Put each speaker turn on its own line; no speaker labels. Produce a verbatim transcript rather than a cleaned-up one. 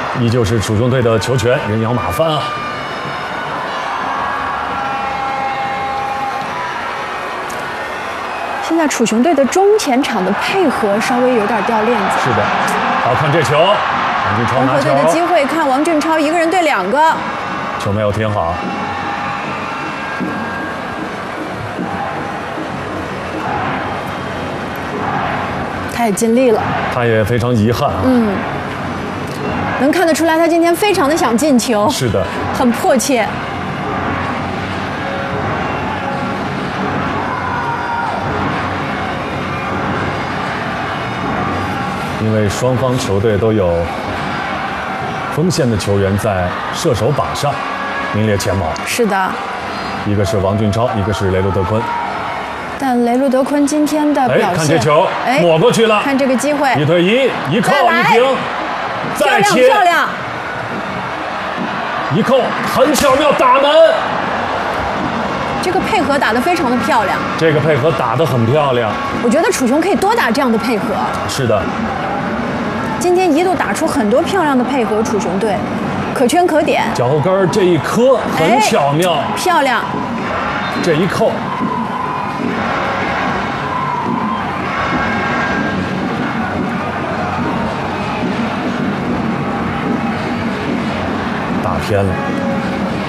依旧是楚雄队的球权，人仰马翻啊！
现在楚雄队的中前场的配合稍微有点掉链子。
是的，好看这球，王俊超拿球。
红河队的机会，看王俊超一个人对两个，
球没有停好。
他也尽力了，
他也非常遗憾啊。
嗯，能看得出来，他今天非常的想进球。
是的，
很迫切。
因为双方球队都有锋线的球员在射手榜上名列前茅。
是的，
一个是王俊超，一个是雷卢德昆。
但雷卢德昆今天的表现，
哎，看这球，哎，抹过去了。
看这个机会，
一推一，一扣一平，再切，
漂亮，
一扣，很巧妙打门。
这个配合打得非常的漂亮。
这个配合打得很漂亮。
我觉得楚雄可以多打这样的配合。
是的。
今天一度打出很多漂亮的配合，楚雄队可圈可点。
脚后跟这一磕很巧妙，
哎、漂亮。
这一扣，打偏了。